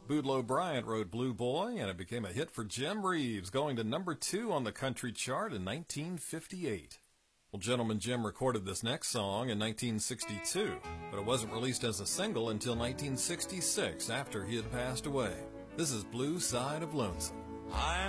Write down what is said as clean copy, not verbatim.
Boudleaux Bryant wrote Blue Boy, and it became a hit for Jim Reeves, going to number 2 on the country chart in 1958. Well, Gentleman Jim recorded this next song in 1962, but it wasn't released as a single until 1966 after he had passed away. This is Blue Side of Lonesome.